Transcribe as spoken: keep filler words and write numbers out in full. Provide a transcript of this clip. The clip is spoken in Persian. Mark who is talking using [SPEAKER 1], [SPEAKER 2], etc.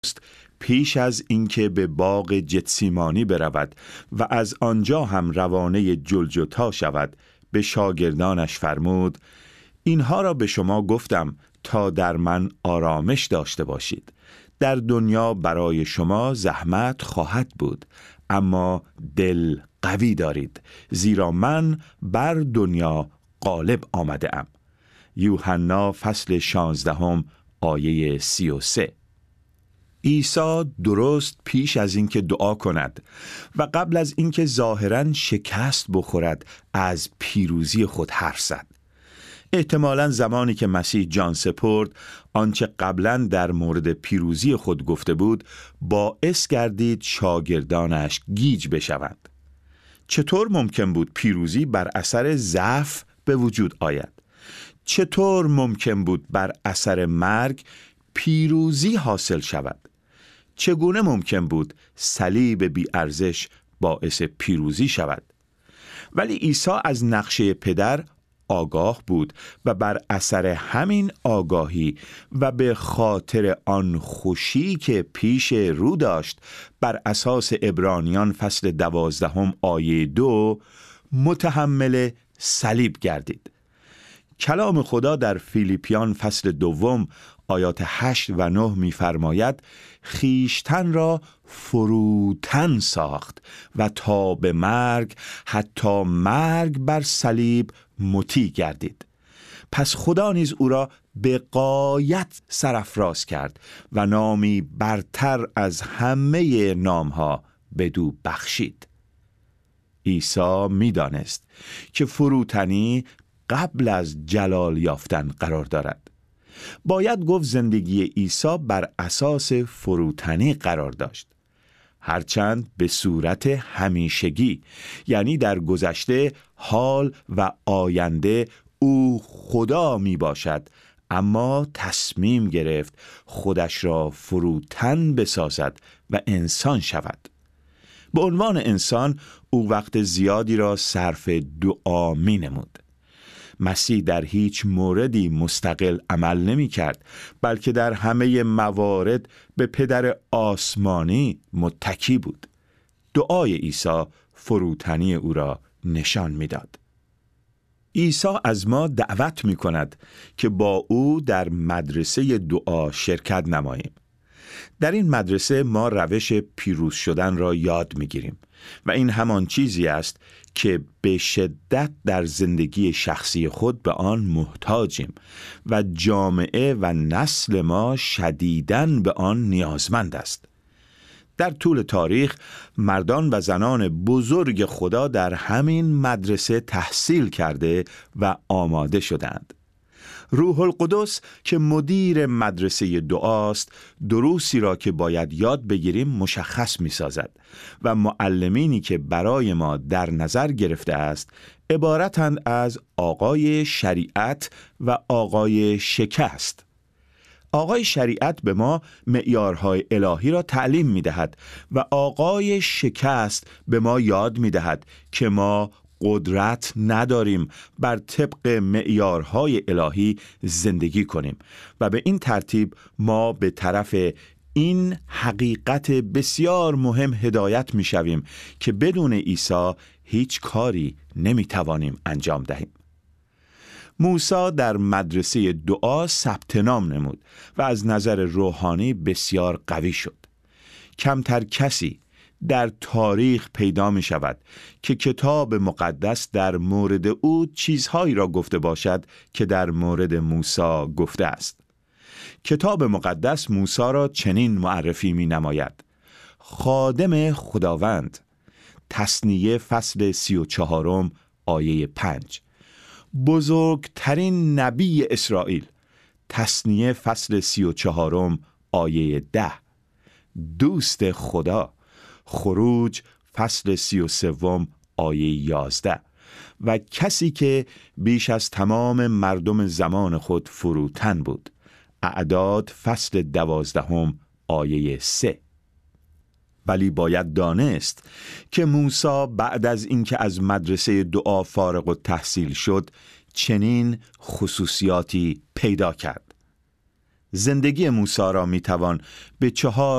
[SPEAKER 1] پیش از اینکه به باغ جتسیمانی برود و از آنجا هم روانه جلجتا شود، به شاگردانش فرمود: اینها را به شما گفتم تا در من آرامش داشته باشید. در دنیا برای شما زحمت خواهد بود، اما دل قوی دارید، زیرا من بر دنیا غالب آمده ام. یوحنا فصل شانزدهم آیه سی و سه. عیسی درست پیش از اینکه دعا کند و قبل از اینکه ظاهراً شکست بخورد از پیروزی خود حرف زد. احتمالاً زمانی که مسیح جان سپرد، آنچه قبلاً در مورد پیروزی خود گفته بود باعث گردید شاگردانش گیج بشوند. چطور ممکن بود پیروزی بر اثر ضعف به وجود آید؟ چطور ممکن بود بر اثر مرگ پیروزی حاصل شود؟ چگونه ممکن بود صلیب بی ارزش باعث پیروزی شود؟ ولی عیسی از نقشه پدر آگاه بود و بر اثر همین آگاهی و به خاطر آن خوشی که پیش رو داشت، بر اساس عبرانیان فصل دوازدهم آیه دو متحمل صلیب گردید. کلام خدا در فیلیپیان فصل دوم آیات هشت و نه می‌فرماید: خیشتن را فروتن ساخت و تا به مرگ، حتی مرگ بر صلیب مطیع گردید. پس خدا نیز او را به غایت سرافراز کرد و نامی برتر از همه نامها بدو بخشید. عیسی می‌دانست که فروتنی قبل از جلال یافتن قرار دارد. باید گفت زندگی عیسی بر اساس فروتنی قرار داشت، هرچند به صورت همیشگی، یعنی در گذشته، حال و آینده او خدا می باشد، اما تصمیم گرفت خودش را فروتن بسازد و انسان شود. به عنوان انسان او وقت زیادی را صرف دعا می نمود. مسیح در هیچ موردی مستقل عمل نمی کرد، بلکه در همه موارد به پدر آسمانی متکی بود. دعای عیسی فروتنی او را نشان می داد. عیسی از ما دعوت می کند که با او در مدرسه دعا شرکت نماییم. در این مدرسه ما روش پیروز شدن را یاد می گیریم و این همان چیزی است که به شدت در زندگی شخصی خود به آن محتاجیم و جامعه و نسل ما شدیداً به آن نیازمند است. در طول تاریخ مردان و زنان بزرگ خدا در همین مدرسه تحصیل کرده و آماده شدند. روح القدس که مدیر مدرسه دعاست، دروسی را که باید یاد بگیریم مشخص می سازد و معلمینی که برای ما در نظر گرفته است عبارتند از آقای شریعت و آقای شکست. آقای شریعت به ما معیارهای الهی را تعلیم می دهد و آقای شکست به ما یاد می دهد که ما قدرت نداریم بر طبق معیارهای الهی زندگی کنیم و به این ترتیب ما به طرف این حقیقت بسیار مهم هدایت می شویم که بدون عیسی هیچ کاری نمی توانیم انجام دهیم. موسی در مدرسه دعا ثبت نام نمود و از نظر روحانی بسیار قوی شد. کمتر کسی در تاریخ پیدا می شود که کتاب مقدس در مورد او چیزهایی را گفته باشد که در مورد موسی گفته است. کتاب مقدس موسی را چنین معرفی می نماید: خادم خداوند. تثنیه فصل سی و چهارم آیه پنج. بزرگترین نبی اسرائیل. تثنیه فصل سی و چهارم آیه ده. دوست خدا. خروج فصل سی و سوم آیه یازده. و کسی که بیش از تمام مردم زمان خود فروتن بود. اعداد فصل دوازدهم آیه سه. ولی باید دانست که موسی بعد از اینکه از مدرسه دعا فارغ التحصیل شد چنین خصوصیاتی پیدا کرد. زندگی موسی را میتوان به چهار